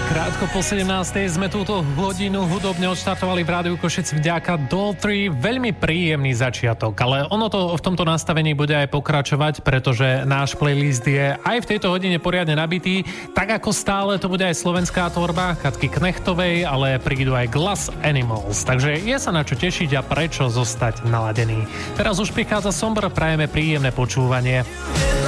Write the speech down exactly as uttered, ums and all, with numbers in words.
Krátko po sedemnástej sme túto hodinu hudobne odštartovali v Rádiu Košice vďaka Doll tri. Veľmi príjemný začiatok, ale ono to v tomto nastavení bude aj pokračovať, pretože náš playlist je aj v tejto hodine poriadne nabitý. Tak ako stále to bude aj slovenská tvorba Katky Knechtovej, ale prídu aj Glass Animals. Takže je sa na čo tešiť a prečo zostať naladený. Teraz už prichádza Somber, prajeme príjemné počúvanie.